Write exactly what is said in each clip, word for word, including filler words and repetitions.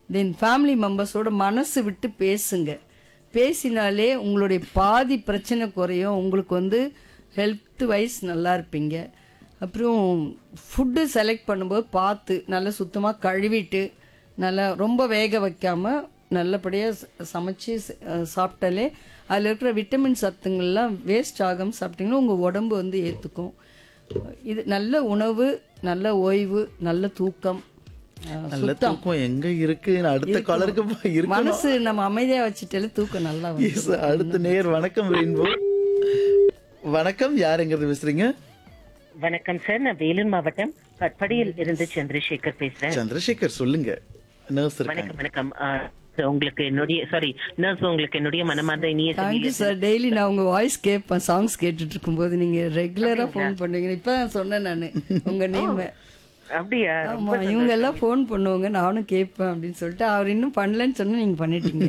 தென் family மெம்பர்ஸோட மனசு விட்டு பேசுங்க. பேசினாலே உங்களுடைய பாதி பிரச்சனை குறையும். உங்களுக்கு வந்து ஹெல்த் வைஸ் நல்லா இருப்பீங்க. அப்புறம் ஃபுட்டு செலக்ட் பண்ணும்போது பார்த்து நல்லா சுத்தமாக கழுவிட்டு நல்லா ரொம்ப வேக வைக்காமல் நல்லபடியாக சமைச்சு சாப்பிட்டாலே அதில் இருக்கிற விட்டமின் சத்துங்கள்லாம் வேஸ்ட் ஆகாமல் சாப்பிட்டிங்கன்னா உங்கள் உடம்பு வந்து ஏற்றுக்கும். இது நல்ல உணவு, நல்ல ஓய்வு, நல்ல தூக்கம், நல்ல தூக்கம் எங்க இருக்கு? அடுத்த காலருக்கு இருக்கு. மனசு நம்ம அமைதியா வச்சுட்டாலே தூக்கம் நல்லா வரும். அடுத்த நேர் வணக்கம் ரெயின்போ. வணக்கம், யாருங்கிறது பேசுறீங்க? வணக்கம் சார், நான் வேலூர் மாவட்டம் கட்படியில் இருந்து சந்திரசேகர் பேசுறேன். சந்திரசேகர் சொல்லுங்க. நர்ஸ் இருக்காங்க. வணக்கம் வணக்கம். ஆ, உங்களுக்கு என்னுடைய சாரி நர்ஸ் உங்களுக்கு என்னுடைய மனமார்ந்த இனிய தேங்க்யூ சார். டெய்லி நான் உங்க வாய்ஸ் கேட்பேன் சாங்ஸ் கேட்டுட்டு இருக்கும்போது. நீங்க ரெகுலரா ஃபோன் பண்ணுவீங்க. இப்பதான் சொன்னேன் நான் உங்க நேம். அப்படியா? ஆமா, இவங்க எல்லாம் ஃபோன் பண்ணுவாங்க, நானும் கேட்பேன் அப்படின்னு சொல்லிட்டு அவர் இன்னும் பண்ணலன்னு சொன்னா நீங்க பண்ணிட்டீங்க.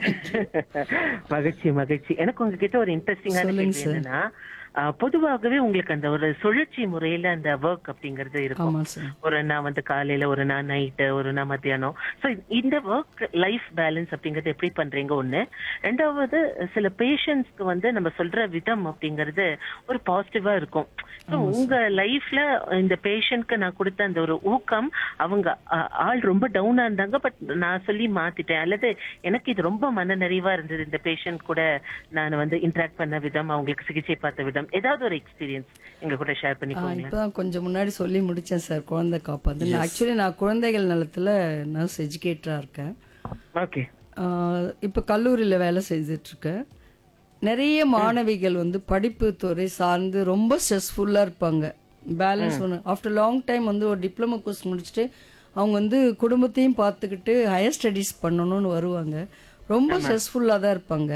மகிழ்ச்சி மகிழ்ச்சி. எனக்கு உங்ககிட்ட ஒரு இன்ட்ரெஸ்டிங்கான கேள்வி என்னன்னா, பொதுவாகவே உங்களுக்கு அந்த ஒரு சுழற்சி முறையில அந்த ஒர்க் அப்படிங்கறது இருக்கும். ஒரு நாள் வந்து காலையில, ஒரு நாள் நைட்டு, ஒரு நாள் மத்தியானம். சோ இந்த ஒர்க் லைஃப் பேலன்ஸ் அப்படிங்கறது எப்படி பண்றீங்க? ஒண்ணு. ரெண்டாவது, சில பேஷண்ட்ஸ்க்கு வந்து நம்ம சொல்ற விதம் அப்படிங்கறது ஒரு பாசிட்டிவா இருக்கும். உங்க லைஃப்ல இந்த பேஷண்ட்க்கு நான் கொடுத்த அந்த ஒரு ஊக்கம், அவங்க ஆள் ரொம்ப டவுனா இருந்தாங்க, பட் நான் சொல்லி மாத்திட்டேன், அல்லது எனக்கு இது ரொம்ப மன நிறைவா இருந்தது இந்த பேஷண்ட் கூட நான் வந்து இன்டராக்ட் பண்ண விதம், அவங்களுக்கு சிகிச்சை பார்த்த விதம், ஏதாவது ஒரு எக்ஸ்பீரியன்ஸ் எங்க கூட ஷேர் பண்ணிக்கோங்க. இப்பதான் கொஞ்சம் முன்னாடி சொல்லி முடிச்சேன் சார், குழந்தை காப்பாது. ஆக்சுவலி நான் குழந்தைகள் நலத்துல நர்ஸ் எஜுகேட்டரா இருக்கேன். ஓகே. இப்ப கல்லூரியில வேலை செய்துட்டு இருக்கேன். நிறைய மாணவிகள் வந்து படிப்பு துறை சார்ந்து ரொம்ப ஸ்ட்ரெஸ்ஃபுல்லாக இருப்பாங்க. பேலன்ஸ் ஒன்று ஆஃப்டர் லாங் டைம் வந்து ஒரு டிப்ளமோ கோர்ஸ் முடிச்சுட்டு அவங்க வந்து குடும்பத்தையும் பார்த்துக்கிட்டு ஹையர் ஸ்டடீஸ் பண்ணணும்னு வருவாங்க. ரொம்ப ஸ்ட்ரெஸ்ஃபுல்லாக தான் இருப்பாங்க.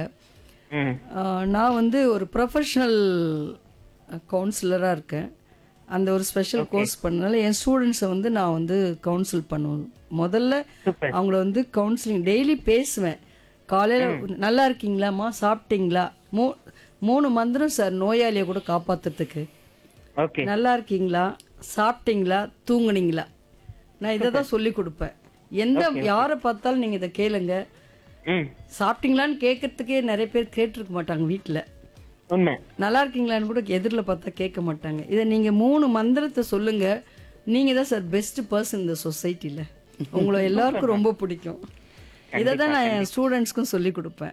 நான் வந்து ஒரு ப்ரொஃபஷ்னல் கவுன்சிலராக இருக்கேன். அந்த ஒரு ஸ்பெஷல் கோர்ஸ் பண்ணனால என் ஸ்டூடெண்ட்ஸை வந்து நான் வந்து கவுன்சில் பண்ணுவேன். முதல்ல அவங்கள வந்து கவுன்சிலிங் டெய்லி பேசுவேன். காலையில் நல்லா இருக்கீங்களாம்மா, சாப்பிட்டீங்களா, மூ மூணு மந்திரம் சார் நோயாளியை கூட காப்பாத்துறதுக்கு. நல்லா இருக்கீங்களா, சாப்பிட்டீங்களா, தூங்குனீங்களா, நான் இதை தான் சொல்லி கொடுப்பேன். எந்த யாரை பார்த்தாலும் நீங்கள் இதை கேளுங்க. சாப்பிட்டீங்களான்னு கேட்கறதுக்கே நிறைய பேர் கேட்டிருக்க மாட்டாங்க வீட்டில். நல்லா இருக்கீங்களான்னு கூட எதிரில் பார்த்தா கேட்க மாட்டாங்க. இதை நீங்கள் மூணு மந்திரத்தை சொல்லுங்க. நீங்கள் தான் சார் பெஸ்ட் பர்சன் இந்த சொசைட்டியில். உங்களை எல்லாருக்கும் ரொம்ப பிடிக்கும். இதை தான் நான் என் ஸ்டூடெண்ட்ஸ்க்கும் சொல்லி கொடுப்பேன்.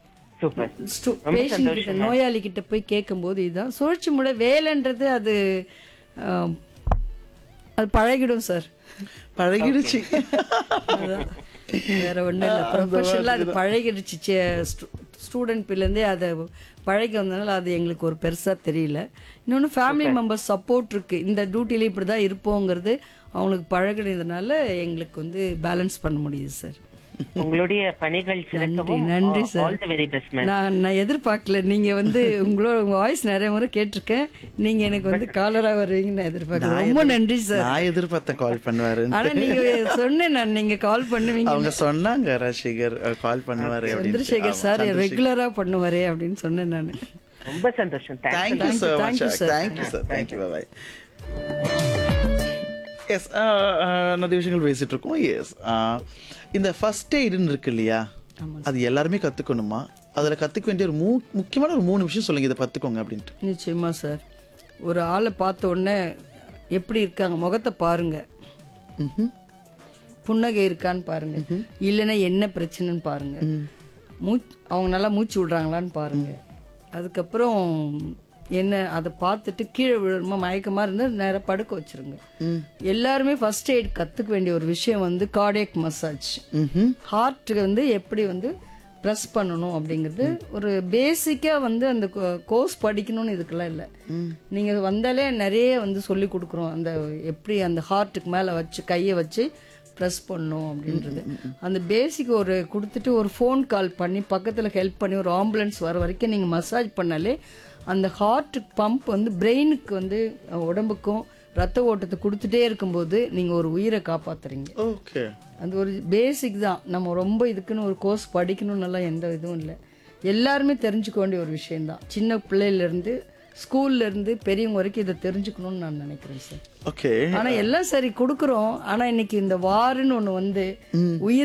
பேஷண்ட் கிட்ட, நோயாளி கிட்ட போய் கேட்கும்போது இதுதான் சுழற்சி முறை வேலைன்றது. அது அது பழகிடும் சார். பழகிடுச்சு. வேற ஒன்றும் இல்லை, ப்ரொஃபஷனலாக அது பழகிடுச்சு. ஸ்டூடெண்ட் பிள்ளைந்தே அதை பழகி வந்தனால அது எங்களுக்கு ஒரு பெருசாக தெரியல. இன்னொன்று ஃபேமிலி மெம்பர்ஸ் சப்போர்ட் இருக்குது. இந்த டியூட்டியில் இப்படி தான் இருப்போங்கிறது அவங்களுக்கு பழகினதுனால எங்களுக்கு வந்து பேலன்ஸ் பண்ண முடியுது சார். உங்களுடைய பணிகள் சிறக்கவும் நன்றி சார். நான் நான் எதிர்பார்க்கல. நீங்க வந்து உங்களோட உங்க வாய்ஸ் நிறைய முறை கேட்டிருக்கேன். நீங்க எனக்கு வந்து காலரா வருவீங்கன்னு நான் எதிர்பார்க்கல. ரொம்ப நன்றி சார். நான் எதிர்பார்த்த கால் பண்ணுவாரு. ஆனா நீங்க சொன்னேன் நான் நீங்க கால் பண்ணுவீங்க. அவங்க சொன்னாங்க ராஜசேகர் கால் பண்ணுவாரு. சந்திரசேகர் சார் ரெகுலரா பண்ணுவாரே அப்படின்னு சொன்னேன் நான். ரொம்ப சந்தோஷம். Thank you so much. Thank you sir. Thank you. By. S, நிறைய விஷயங்கள் பேசிட்டு இருக்கோம். எஸ், இந்த ஃபர்ஸ்ட் எய்டுன்னு இருக்கு இல்லையா, அது எல்லாருமே கற்றுக்கணுமா? அதில் கற்றுக்க வேண்டிய ஒரு மூ முக்கியமான ஒரு மூணு விஷயம் சொல்லுங்க, இதை கற்றுக்கோங்க அப்படின்ட்டு. நிச்சயமா சார். ஒரு ஆளை பார்த்த உடனே எப்படி இருக்காங்க, முகத்தை பாருங்க, புன்னகை இருக்கான்னு பாருங்க, இல்லைன்னா என்ன பிரச்சனைன்னு பாருங்க, மூச்சு அவங்க நல்லா மூச்சு விடுறாங்களான்னு பாருங்க. அதுக்கப்புறம் என்ன அதை பார்த்துட்டு கீழே விழுமா மயக்கமா இருந்தா நேரம் படுக்க வச்சிருங்க. எல்லாருமே ஃபர்ஸ்ட் எய்ட் கத்துக்க வேண்டிய ஒரு விஷயம் வந்து கார்டியக் மசாஜ். ஹார்ட்டுக்கு வந்து எப்படி வந்து ப்ரெஸ் பண்ணணும் அப்படிங்கிறது ஒரு பேசிக்கா வந்து அந்த கோர்ஸ் படிக்கணும்னு இதுக்கெல்லாம் இல்லை. நீங்க வந்தாலே நிறைய வந்து சொல்லி கொடுக்குறோம். அந்த எப்படி அந்த ஹார்ட்டுக்கு மேல வச்சு கையை வச்சு ப்ரெஸ் பண்ணும் அப்படின்றது. அந்த பேசிக் ஒரு கொடுத்துட்டு ஒரு ஃபோன் கால் பண்ணி பக்கத்தில் ஹெல்ப் பண்ணி ஒரு ஆம்புலன்ஸ் வர வரைக்கும் நீங்கள் மசாஜ் பண்ணாலே அந்த ஹார்ட் பம்ப் வந்து பிரெயினுக்கு வந்து உடம்புக்கும் ரத்த ஓட்டத்தை கொடுத்துட்டே இருக்கும்போது நீங்கள் ஒரு உயிரை காப்பாத்துறீங்க. ஓகே, அது ஒரு பேசிக் தான். நம்ம ரொம்ப இதுக்குன்னு ஒரு கோர்ஸ் படிக்கணும்னு எந்த இதுவும் இல்லை. எல்லாருமே தெரிஞ்சுக்க வேண்டிய ஒரு விஷயம்தான். சின்ன பிள்ளையிலேருந்து ஸ்கூல்ல இருந்து பெரியவங்க வரைக்கும் இதை தெரிஞ்சுக்கணும்னு நான் நினைக்கிறேன் சார். ஓகே. ஆனா எல்லாம் சரி கொடுக்குறோம். ஆனா இன்னைக்கு இந்த வாருன்னு ஒண்ணு வந்து உயிர்